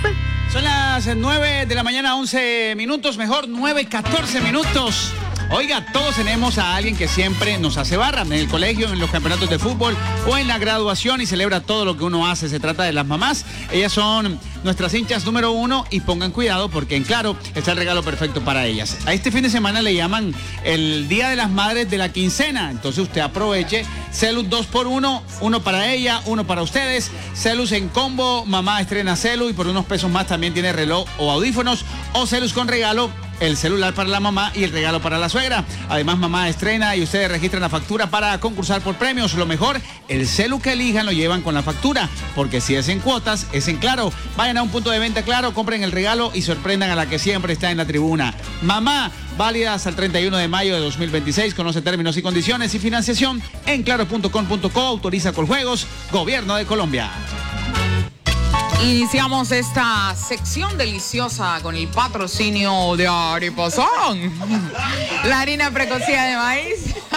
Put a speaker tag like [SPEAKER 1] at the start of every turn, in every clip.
[SPEAKER 1] Son las 9 de la mañana, 11 minutos, mejor 9:14 minutos. Oiga, todos tenemos a alguien que siempre nos hace barra en el colegio, en los campeonatos de fútbol o en la graduación y celebra todo lo que uno hace. Se trata de las mamás. Ellas son nuestras hinchas número 1 y pongan cuidado porque en Claro está el regalo perfecto para ellas. A este fin de semana le llaman el Día de las Madres de la quincena. Entonces usted aproveche Celus 2x1, uno para ella, uno para ustedes. Celus en combo, mamá estrena Celus y por unos pesos más también tiene reloj o audífonos. O Celus con regalo, el celular para la mamá y el regalo para la suegra. Además, mamá estrena y ustedes registran la factura para concursar por premios. Lo mejor, el celu que elijan lo llevan con la factura, porque si es en cuotas, es en Claro. Vayan a un punto de venta Claro, compren el regalo y sorprendan a la que siempre está en la tribuna. Mamá, válida hasta el 31 de mayo de 2026. Conoce términos y condiciones y financiación en claro.com.co. Autoriza Coljuegos, Gobierno de Colombia.
[SPEAKER 2] Iniciamos esta sección deliciosa con el patrocinio de Aripazán, la harina precocida de maíz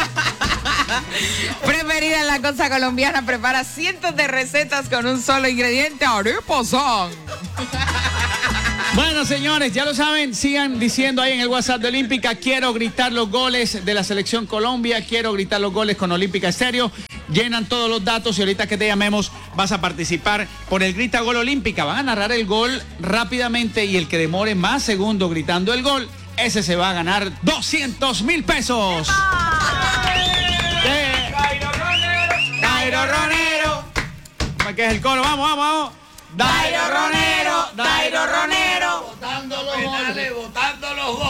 [SPEAKER 2] preferida en la costa colombiana. Prepara cientos de recetas con un solo ingrediente: Aripazán.
[SPEAKER 1] Bueno, señores, ya lo saben, sigan diciendo ahí en el WhatsApp de Olímpica: quiero gritar los goles de la selección Colombia, quiero gritar los goles con Olímpica Estéreo. Llenan todos los datos y ahorita que te llamemos vas a participar por el Grita Gol Olímpica. Van a narrar el gol rápidamente y el que demore más segundos gritando el gol, ese se va a ganar 200,000 pesos. Dairo Ronero. ¿Qué es el coro? Vamos, vamos, vamos. Dairo Ronero, Dairo Ronero.
[SPEAKER 3] Botando los goles.